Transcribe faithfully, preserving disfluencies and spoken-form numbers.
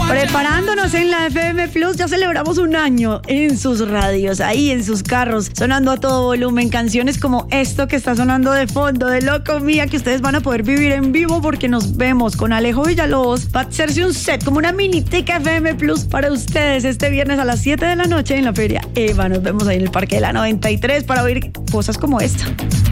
Preparándonos en la F M Plus, ya celebramos un año en sus radios, ahí en sus carros, sonando a todo volumen, canciones como esto que está sonando de fondo, de Loco Mía, que ustedes van a poder vivir en vivo porque nos vemos con Alejo Villalobos. Va a hacerse un set, como una minitica F M Plus para ustedes este viernes a las siete de la noche en la Feria Eva. Nos vemos ahí en el Parque de la noventa y tres para oír cosas como esta.